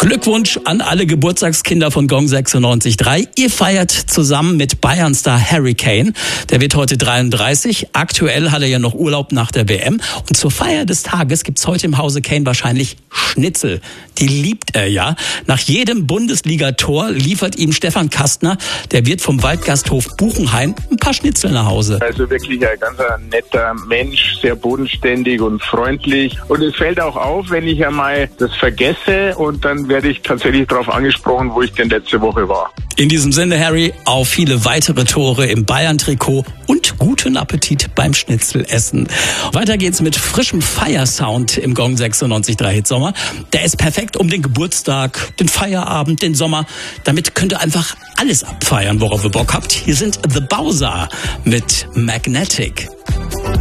Glückwunsch an alle Geburtstagskinder von Gong 96.3. Ihr feiert zusammen mit Bayern-Star Harry Kane. Der wird heute 33. Aktuell hat er ja noch Urlaub nach der WM. Und zur Feier des Tages gibt's heute im Hause Kane wahrscheinlich Schnitzel. Die liebt er ja. Nach jedem Bundesligator liefert ihm Stefan Kastner, der Wirt vom Waldgasthof Buchenhain, ein paar Schnitzel nach Hause. Also wirklich ein ganz netter Mensch, sehr bodenständig und freundlich. Und es fällt auch auf, wenn ich einmal das vergesse, und dann werde ich tatsächlich darauf angesprochen, wo ich denn letzte Woche war. In diesem Sinne, Harry, auf viele weitere Tore im Bayern-Trikot und guten Appetit beim Schnitzelessen. Weiter geht's mit frischem Feiersound im Gong 96.3 Hitsommer. Der ist perfekt um den Geburtstag, den Feierabend, den Sommer. Damit könnt ihr einfach alles abfeiern, worauf ihr Bock habt. Hier sind The Bowser mit Magnetic.